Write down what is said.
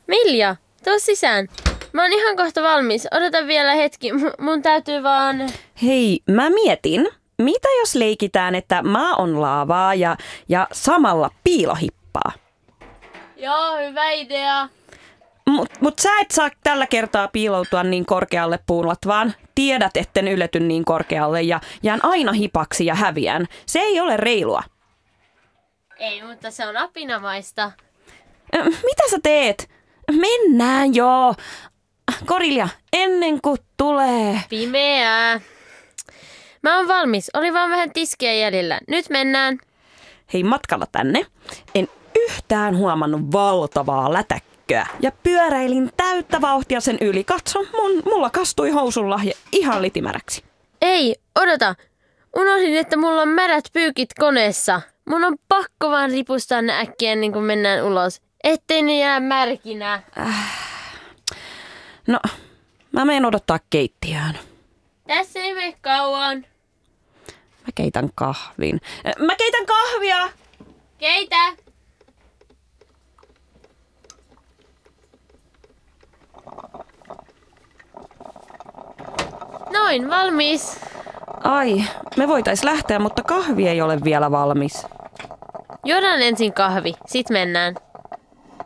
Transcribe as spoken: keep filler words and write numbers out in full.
Milja, tuu sisään. Mä oon ihan kohta valmis. Odota vielä hetki. M- mun täytyy vaan... Hei, mä mietin, mitä jos leikitään, että maa on laavaa ja, ja samalla piilohippaa? Joo, hyvä idea. Mut, mut sä et saa tällä kertaa piiloutua niin korkealle puulat, vaan tiedät, etten ylety niin korkealle ja jään aina hipaksi ja häviän. Se ei ole reilua. Ei, mutta se on apinamaista. Mitä sä teet? Mennään jo. Korilja, ennen kuin tulee. Pimeää. Mä oon valmis. Oli vaan vähän tiskiä jäljellä. Nyt mennään. Hei, matkalla tänne en yhtään huomannut valtavaa lätäkköä. Ja pyöräilin täyttä vauhtia sen yli. Katso, mun, mulla kastui housunlahje ihan litimäräksi. Ei, odota. Unohdin, että mulla on märät pyykit koneessa. Mun on pakko vaan ripustaa ne äkkiä ennen kuin mennään ulos. Ettei ne jää märkinä. Äh. No, mä menen odottaa keittiöön. Tässä ei mene kauan. Mä keitän kahvin. Mä keitän kahvia! Keitä? Noin, valmis. Ai, me voitais lähteä, mutta kahvi ei ole vielä valmis. Juodaan ensin kahvi, sit mennään.